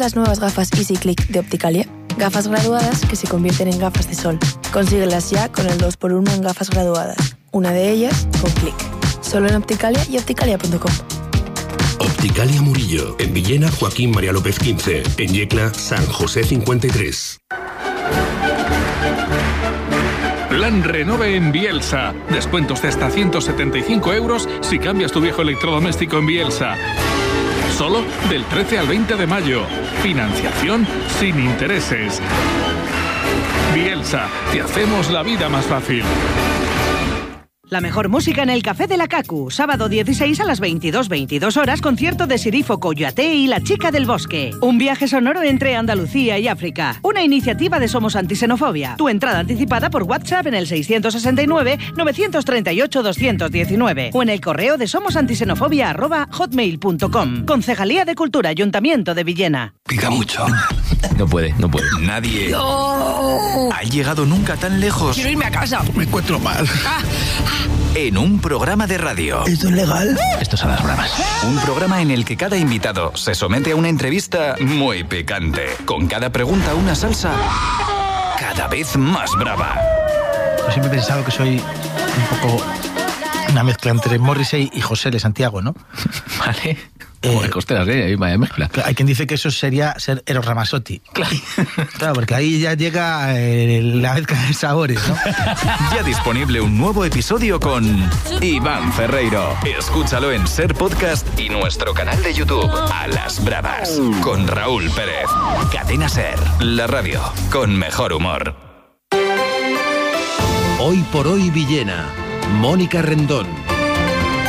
Las nuevas gafas Easy Click de Opticalia. Gafas graduadas que se convierten en gafas de sol. Consíguelas ya con el 2x1 en gafas graduadas. Una de ellas con clic. Solo en Opticalia y opticalia.com. Opticalia Murillo. En Villena, Joaquín María López 15. En Yecla, San José 53. Plan Renove en Bielsa. Descuentos de hasta 175 euros si cambias tu viejo electrodoméstico en Bielsa. Solo del 13 al 20 de mayo. Financiación sin intereses. Bielsa, te hacemos la vida más fácil. La mejor música en el Café de la Cacu. Sábado 16 a las 22 horas, concierto de Sirifo Coyote y La Chica del Bosque. Un viaje sonoro entre Andalucía y África. Una iniciativa de Somos Antisenofobia. Tu entrada anticipada por WhatsApp en el 669-938-219 o en el correo de somosantisenofobia@hotmail.com. Concejalía de Cultura, Ayuntamiento de Villena. Pica mucho. No puede. Nadie ha llegado nunca tan lejos. Quiero irme a casa. Me encuentro mal. En un programa de radio. ¿Esto es legal? Esto son las bravas. Un programa en el que cada invitado se somete a una entrevista muy picante. Con cada pregunta una salsa cada vez más brava. Yo siempre he pensado que soy un poco una mezcla entre Morrissey y José de Santiago, ¿no? Vale. Costeras, ahí vaya mezcla. Hay quien dice que eso sería ser Eros Ramazzotti. Claro, porque ahí ya llega la mezcla de sabores, ¿no? Ya disponible un nuevo episodio con Iván Ferreiro. Escúchalo en Ser Podcast y nuestro canal de YouTube, A las Bravas, con Raúl Pérez. Cadena Ser, la radio con mejor humor. Hoy por hoy Villena. Mónica Rendón.